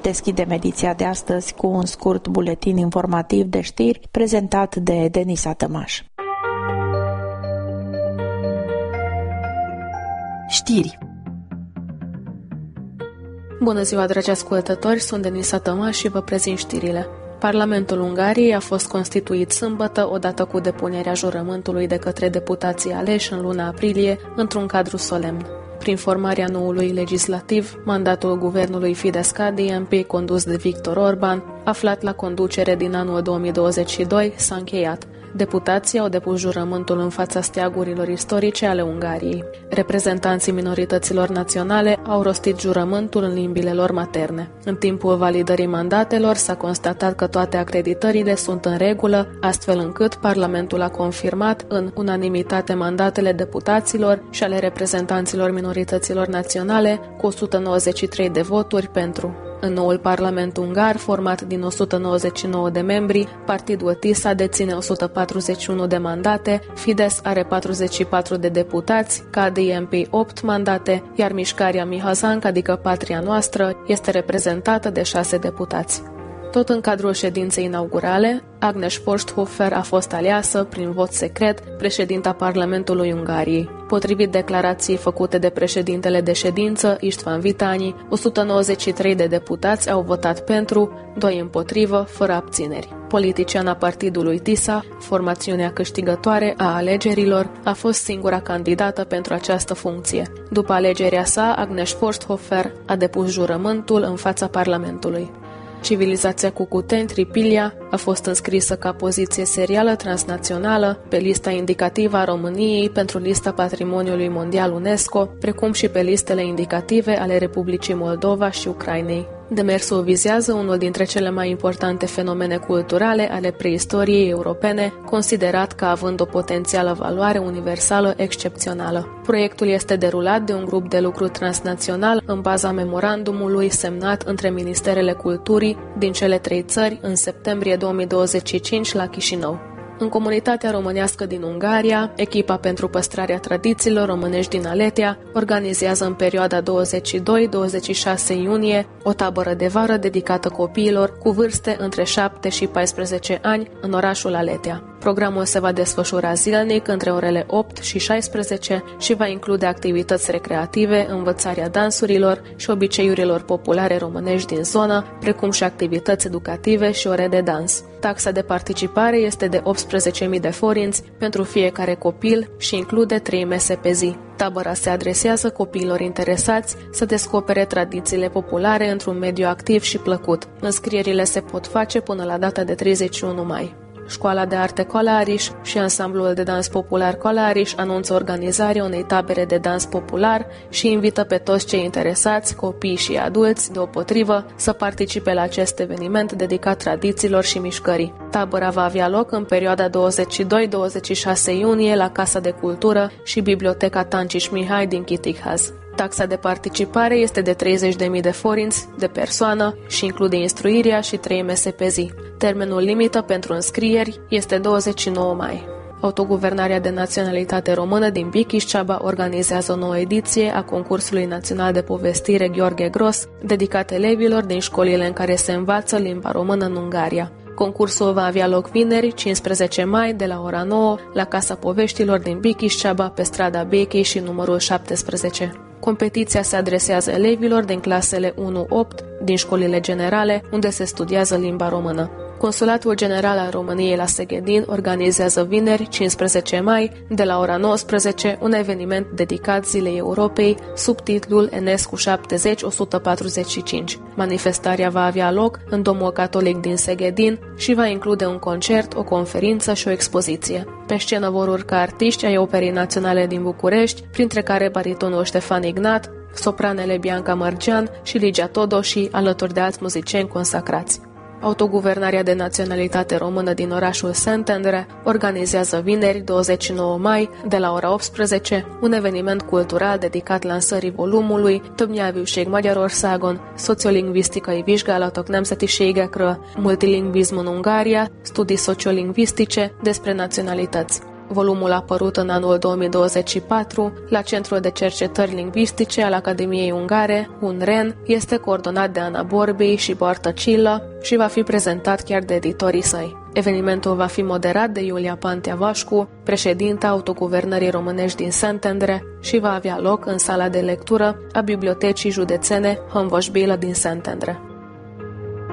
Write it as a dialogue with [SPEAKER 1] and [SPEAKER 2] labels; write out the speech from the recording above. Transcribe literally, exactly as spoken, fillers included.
[SPEAKER 1] Deschidem ediția de astăzi cu un scurt buletin informativ de știri prezentat de Denisa Tămaș.
[SPEAKER 2] Știri. Bună ziua, dragi ascultători, sunt Denisa Tămaș și vă prezint știrile. Parlamentul Ungariei a fost constituit sâmbătă, odată cu depunerea jurământului de către deputații aleși în luna aprilie, într-un cadru solemn. Prin formarea noului legislativ, mandatul guvernului Fidesz-K D M P, condus de Viktor Orban, aflat la conducere din anul două mii douăzeci și doi, s-a încheiat. Deputații au depus jurământul în fața steagurilor istorice ale Ungariei. Reprezentanții minorităților naționale au rostit jurământul în limbile lor materne. În timpul validării mandatelor s-a constatat că toate acreditările sunt în regulă, astfel încât Parlamentul a confirmat în unanimitate mandatele deputaților și ale reprezentanților minorităților naționale cu o sută nouăzeci și trei de voturi pentru. În noul Parlament ungar, format din o sută nouăzeci și nouă de membri, partidul TISA deține o sută patruzeci și unu de mandate, Fidesz are patruzeci și patru de deputați, K D M P opt mandate, iar mișcarea Mihazank, adică Patria Noastră, este reprezentată de șase deputați. Tot în cadrul ședinței inaugurale, Agnes Forsthofer a fost aleasă, prin vot secret, președinta Parlamentului Ungariei. Potrivit declarației făcute de președintele de ședință, István Vitányi, o sută nouăzeci și trei de deputați au votat pentru, doi împotrivă, fără abțineri. Politiciana partidului TISA, formațiunea câștigătoare a alegerilor, a fost singura candidată pentru această funcție. După alegerea sa, Agnes Forsthofer a depus jurământul în fața Parlamentului. Civilizația Cucuteni, Tripilia, a fost înscrisă ca poziție serială transnațională pe lista indicativă a României pentru lista Patrimoniului Mondial UNESCO, precum și pe listele indicative ale Republicii Moldova și Ucrainei. Demersul vizează unul dintre cele mai importante fenomene culturale ale preistoriei europene, considerat ca având o potențială valoare universală excepțională. Proiectul este derulat de un grup de lucru transnațional în baza memorandumului semnat între Ministerele Culturii din cele trei țări în septembrie două mii douăzeci și cinci la Chișinău. În comunitatea românească din Ungaria, echipa pentru păstrarea tradițiilor românești din Aletea organizează în perioada douăzeci și doi - douăzeci și șase iunie o tabără de vară dedicată copiilor cu vârste între șapte și paisprezece ani în orașul Aletea. Programul se va desfășura zilnic între orele opt și șaisprezece și va include activități recreative, învățarea dansurilor și obiceiurilor populare românești din zonă, precum și activități educative și ore de dans. Taxa de participare este de optsprezece mii de forinți pentru fiecare copil și include trei mese pe zi. Tabăra se adresează copiilor interesați să descopere tradițiile populare într-un mediu activ și plăcut. Înscrierile se pot face până la data de treizeci și unu mai. Școala de Arte Colariș și ansamblul de dans popular Colariș anunță organizarea unei tabere de dans popular și invită pe toți cei interesați, copii și adulți, deopotrivă, să participe la acest eveniment dedicat tradițiilor și mișcării. Tabăra va avea loc în perioada douăzeci și doi - douăzeci și șase iunie la Casa de Cultură și Biblioteca Tanciș Mihai din Chitighaz. Taxa de participare este de treizeci de mii de forinți de persoană și include instruirea și trei mese pe zi. Termenul limită pentru înscrieri este douăzeci și nouă mai. Autoguvernarea de naționalitate română din Bikișceaba organizează o nouă ediție a concursului național de povestire Gheorghe Gros, dedicat elevilor din școlile în care se învață limba română în Ungaria. Concursul va avea loc vineri, cincisprezece mai, de la ora nouă, la Casa Poveștilor din Bikișceaba, pe strada Bechei și numărul șaptesprezece. Competiția se adresează elevilor din clasele unu opt din școlile generale, unde se studiază limba română. Consulatul General al României la Seghedin organizează vineri, cincisprezece mai, de la ora nouăsprezece, un eveniment dedicat Zilei Europei, sub titlul Enescu șaptezeci - o sută patruzeci și cinci. Manifestarea va avea loc în Domul Catolic din Seghedin și va include un concert, o conferință și o expoziție. Pe scenă vor urca artiști ai Operei Naționale din București, printre care baritonul Ștefan Ignat, sopranele Bianca Mărgean și Ligia Todoși, alături de alți muzicieni consacrați. Autoguvernarea de naționalitate română din orașul Szentendre organizează vineri, douăzeci și nouă mai, de la ora optsprezece, un eveniment cultural dedicat lansării volumului Több nyelvűség Magyarországon, Szociolingvisztikai vizsgálatok nemzetiségekről, Multilingvizm în Ungaria, studii sociolingvistice despre naționalități. Volumul a apărut în anul două mii douăzeci și patru la Centrul de Cercetări Lingvistice al Academiei Ungare, U N R E N, este coordonat de Ana Borbei și Bartă Cillă și va fi prezentat chiar de editorii săi. Evenimentul va fi moderat de Iulia Pantea Vașcu, președinta Autoguvernării Românești din Szentendre, și va avea loc în sala de lectură a Bibliotecii Județene Hâmvoșbilă din Szentendre.